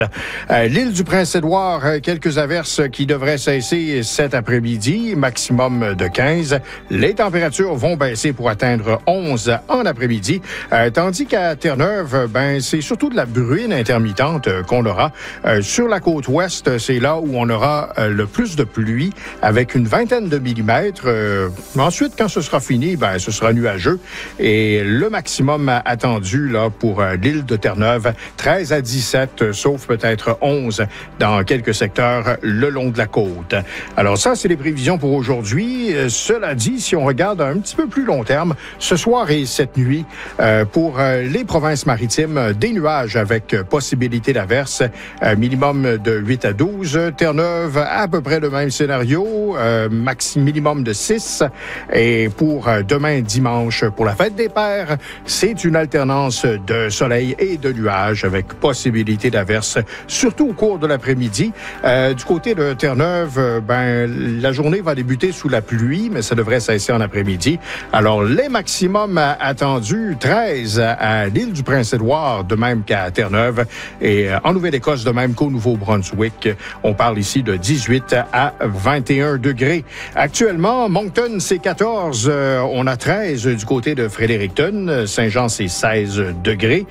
L'île du Prince-Édouard, quelques averses qui devraient cesser cet après-midi, maximum de 15. Les températures vont baisser pour atteindre 11 en après-midi, tandis qu'à Terre-Neuve, c'est surtout de la bruine intermittente qu'on aura. Sur la côte ouest, c'est là où on aura le plus de pluie, avec une vingtaine de millimètres. Ensuite, quand ce sera fini, ce sera nuageux. Et le maximum attendu là pour l'île de Terre-Neuve, 13 à 17, sauf peut-être 11 dans quelques secteurs le long de la côte. Alors ça, c'est les prévisions pour aujourd'hui. Cela dit, si on regarde un petit peu plus long terme, ce soir et cette nuit, pour les provinces maritimes, des nuages avec possibilité d'averses, minimum de 8 à 12. Terre-Neuve, à peu près le même scénario, minimum de 6. Et pour demain dimanche, pour la fête des pères, c'est une alternance de soleil et de nuages avec possibilité d'averses, surtout au cours de l'après-midi. Du côté de Terre-Neuve, la journée va débuter sous la pluie, mais ça devrait cesser en après-midi. Alors, les maximums attendus, 13 à l'île du Prince-Édouard, de même qu'à Terre-Neuve, et en Nouvelle-Écosse, de même qu'au Nouveau-Brunswick. On parle ici de 18 à 21 degrés. Actuellement, Moncton, c'est 14. On a 13 du côté de Fredericton. Saint-Jean, c'est 16 degrés.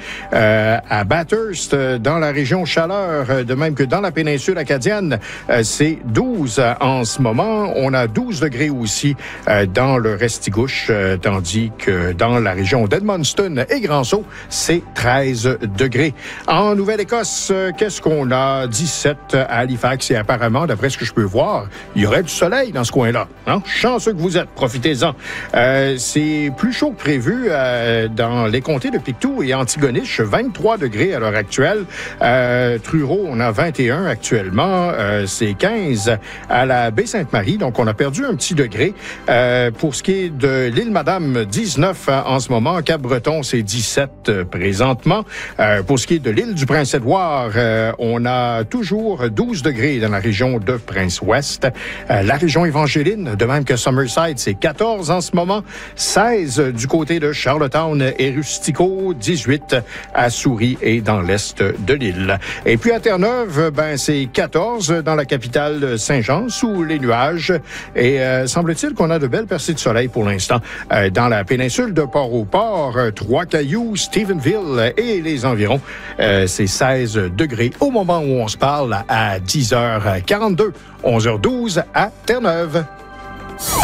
À Bathurst, dans la région Chaleur, de même que dans la péninsule acadienne, c'est 12 en ce moment. On a 12 degrés aussi dans le Restigouche, tandis que dans la région d'Edmundston et Grand-Sault, c'est 13 degrés. En Nouvelle-Écosse, qu'est-ce qu'on a? 17 à Halifax et apparemment, d'après ce que je peux voir, il y aurait du soleil dans ce coin-là. Hein? Chanceux que vous êtes, profitez-en. C'est plus chaud que prévu dans les comtés de Pictou et Antigonish, 23 degrés à l'heure actuelle. Truro, on a 21 actuellement. C'est 15 à la Baie-Sainte-Marie. Donc, on a perdu un petit degré. Pour ce qui est de l'île Madame, 19 en ce moment. Cap-Breton, c'est 17 présentement. Pour ce qui est de l'île du Prince-Édouard, on a toujours 12 degrés dans la région de Prince-Ouest. La région Évangéline, de même que Summerside, c'est 14 en ce moment. 16 du côté de Charlottetown et Rustico. 18 à Souris et dans l'est de l'île. Et puis à Terre-Neuve, c'est 14 dans la capitale Saint-Jean, sous les nuages. Et semble-t-il qu'on a de belles percées de soleil pour l'instant. Dans la péninsule de Port-au-Port, Trois-Cailloux, Stephenville et les environs, c'est 16 degrés au moment où on se parle à 10h42, 11h12 à Terre-Neuve.